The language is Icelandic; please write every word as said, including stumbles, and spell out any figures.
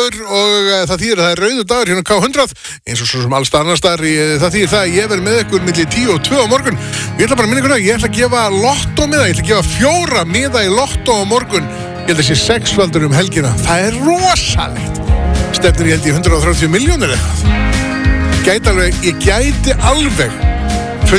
dagur og uh, það þýðir að það er rauður dagur hérna á K hundrað eins og svo sem alls annars staðar í uh, það þýðir það að ég verð með ykkur milli tíu og tvö á morgun. Ég ætla bara að minna ykkur að ég ætla að gefa lottómiða, ég ætla að gefa fjóra miða í lottó á morgun. Ég held að sé sexfaldur um helgina. Það er rosalegt. Stefnir ég held í hundrað og þrjátíu milljónir eitthvað. Gæti alveg, ég gæti alveg